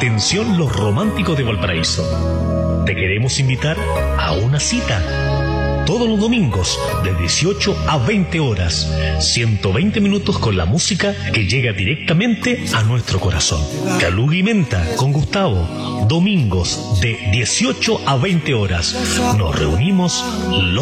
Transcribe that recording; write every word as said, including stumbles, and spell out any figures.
Atención los románticos de Valparaíso. Te queremos invitar a una cita. Todos los domingos, de dieciocho a veinte horas, ciento veinte minutos con la música que llega directamente a nuestro corazón. Caluga y Menta con Gustavo, domingos de dieciocho a veinte horas. Nos reunimos los